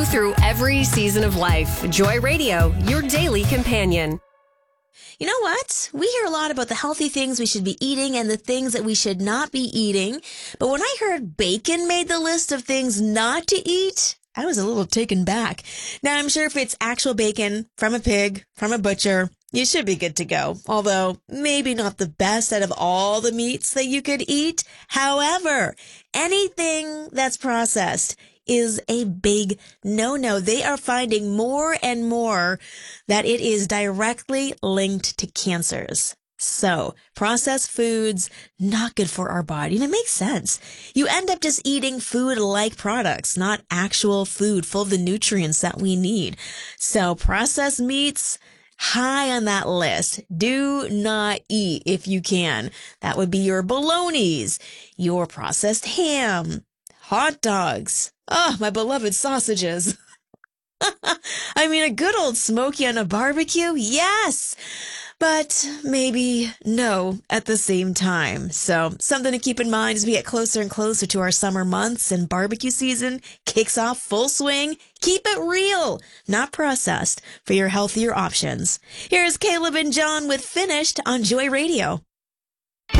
Through every season of life, Joy Radio, your daily companion. You know what? We hear a lot about the healthy things we should be eating and the things that we should not be eating. But when I heard bacon made the list of things not to eat, I was a little taken back. Now, I'm sure if it's actual bacon from a pig, from a butcher, you should be good to go. Although, maybe not the best out of all the meats that you could eat. However, anything that's processed is a big no-no. They are finding more and more that it is directly linked to cancers. So, processed foods, not good for our body. And it makes sense. You end up just eating food-like products, not actual food full of the nutrients that we need. So, processed meats, high on that list. Do not eat if you can. That would be your bolognas, your processed ham, hot dogs. Oh, my beloved sausages. I mean, a good old smoky on a barbecue, yes, but maybe no at the same time. So something to keep in mind as we get closer and closer to our summer months and barbecue season kicks off full swing. Keep it real, not processed, for your healthier options. Here's Caleb and John with Finished on Joy Radio.